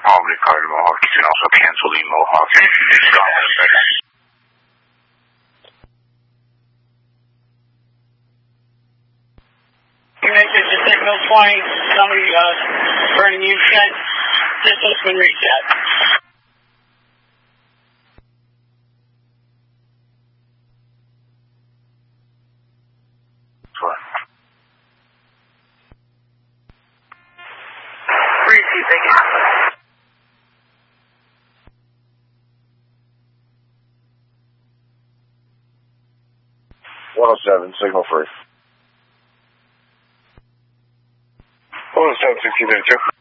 probably call the Mohawk. You can also cancel the Mohawk. It's gone in a second. Connected to signal 20, somebody burning you sent. Distance been reset. What? Repeat, thank you. 107, signal free. 107, 1632.